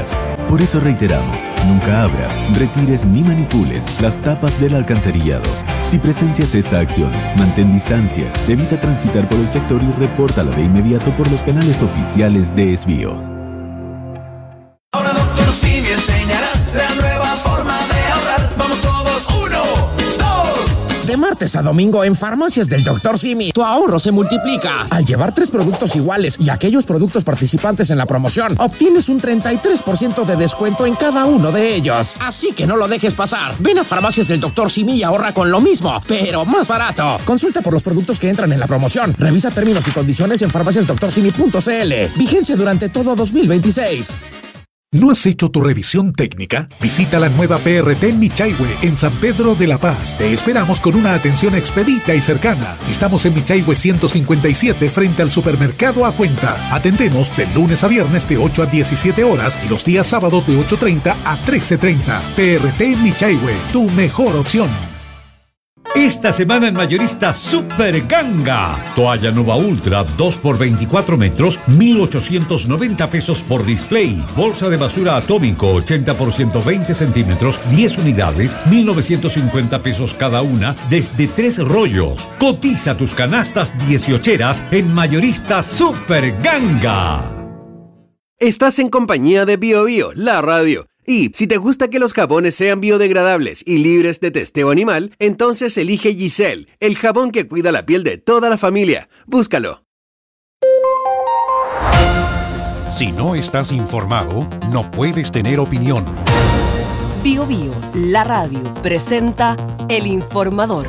más. Por eso reiteramos, nunca abras, retires ni manipules las tapas del alcantarillado. Si presencias esta acción, mantén distancia, evita transitar por el sector y repórtala de inmediato por los canales oficiales de Esbio. Ahora Dr. Simi enseñará la nueva forma de ahorrar. Vamos todos, 1, 2. De martes a domingo en Farmacias del Dr. Simi, tu ahorro se multiplica. Al llevar 3 productos iguales y aquellos productos participantes en la promoción, obtienes un 33% de descuento en cada uno de ellos. Así que no lo dejes pasar. Ven a Farmacias del Dr. Simi y ahorra con lo mismo, pero más barato. Consulta por los productos que entran en la promoción. Revisa términos y condiciones en farmaciasdoctorsimi.cl. Vigencia durante todo 2026. ¿No has hecho tu revisión técnica? Visita la nueva PRT Michaihue en San Pedro de la Paz. Te esperamos con una atención expedita y cercana. Estamos en Michaihue 157 frente al supermercado A Cuenta. Atendemos de lunes a viernes de 8 a 17 horas y los días sábados de 8:30 a 13:30. PRT Michaihue, tu mejor opción. Esta semana en Mayorista Super Ganga. Toalla Nova Ultra 2 por 24 metros, 1,890 pesos por display. Bolsa de basura atómico 80 por 120 centímetros, 10 unidades, 1,950 pesos cada una, desde 3 rollos. Cotiza tus canastas 18eras en Mayorista Super Ganga. Estás en compañía de BioBio, la radio. Y si te gusta que los jabones sean biodegradables y libres de testeo animal, entonces elige Giselle, el jabón que cuida la piel de toda la familia. Búscalo. Si no estás informado, no puedes tener opinión. BioBio, la radio, presenta El Informador.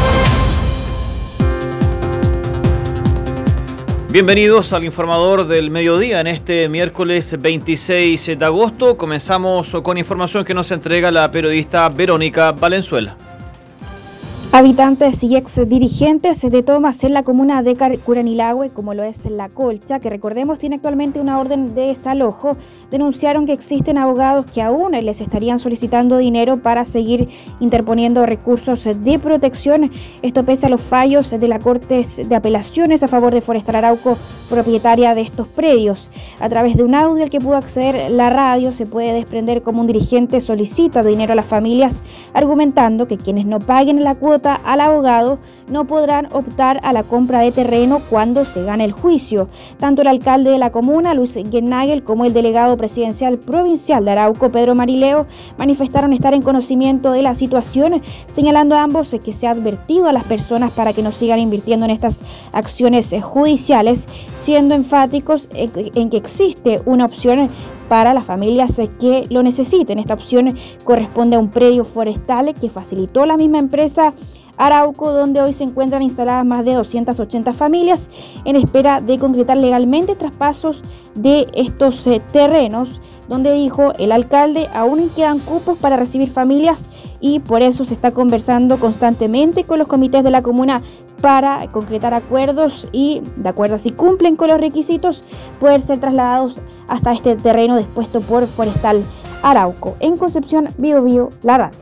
Bienvenidos al Informador del Mediodía en este miércoles 26 de agosto. Comenzamos con información que nos entrega la periodista Verónica Valenzuela. Habitantes y ex dirigentes de tomas en la comuna de Curanilahue, como lo es La Colcha, que recordemos tiene actualmente una orden de desalojo, denunciaron que existen abogados que aún les estarían solicitando dinero para seguir interponiendo recursos de protección. Esto pese a los fallos de la Corte de Apelaciones a favor de Forestal Arauco, propietaria de estos predios. A través de un audio al que pudo acceder la radio, se puede desprender cómo un dirigente solicita dinero a las familias, argumentando que quienes no paguen la cuota al abogado no podrán optar a la compra de terreno cuando se gane el juicio. Tanto el alcalde de la comuna, Luis Guernagel, como el delegado presidencial provincial de Arauco, Pedro Marileo, manifestaron estar en conocimiento de la situación, señalando a ambos que se ha advertido a las personas para que no sigan invirtiendo en estas acciones judiciales, siendo enfáticos en que existe una opción para las familias que lo necesiten. Esta opción corresponde a un predio forestal que facilitó la misma empresa Arauco, donde hoy se encuentran instaladas más de 280 familias en espera de concretar legalmente traspasos de estos terrenos, donde dijo el alcalde aún quedan cupos para recibir familias y por eso se está conversando constantemente con los comités de la comuna para concretar acuerdos y, de acuerdo a si cumplen con los requisitos, poder ser trasladados hasta este terreno dispuesto por Forestal Arauco. En Concepción, BioBio, la radio.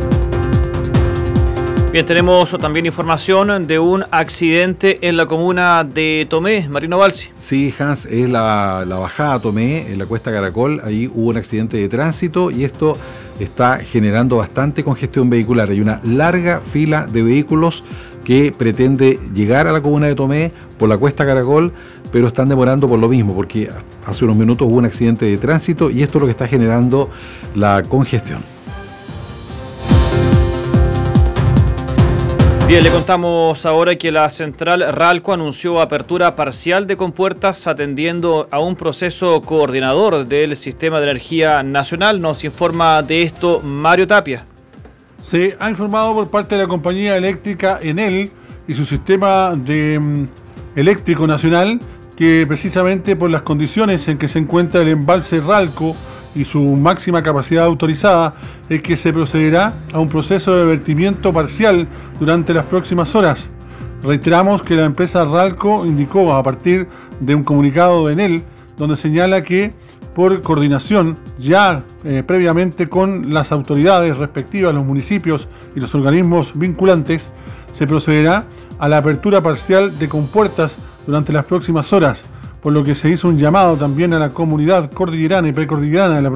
Bien, tenemos también información de un accidente en la comuna de Tomé. Marino Balsi. Sí, Hans, es la bajada a Tomé, en la Cuesta Caracol. Ahí hubo un accidente de tránsito y esto está generando bastante congestión vehicular. Hay una larga fila de vehículos que pretende llegar a la comuna de Tomé por la Cuesta Caracol, pero están demorando por lo mismo, porque hace unos minutos hubo un accidente de tránsito y esto es lo que está generando la congestión. Bien, le contamos ahora que la central Ralco anunció apertura parcial de compuertas atendiendo a un proceso coordinador del Sistema de Energía Nacional. Nos informa de esto Mario Tapia. Se ha informado por parte de la compañía eléctrica Enel y su sistema eléctrico nacional que precisamente por las condiciones en que se encuentra el embalse Ralco y su máxima capacidad autorizada es que se procederá a un proceso de vertimiento parcial durante las próximas horas. Reiteramos que la empresa Ralco indicó a partir de un comunicado de Enel donde señala que por coordinación ya previamente con las autoridades respectivas, los municipios y los organismos vinculantes, se procederá a la apertura parcial de compuertas durante las próximas horas, por lo que se hizo un llamado también a la comunidad cordillerana y precordillerana de la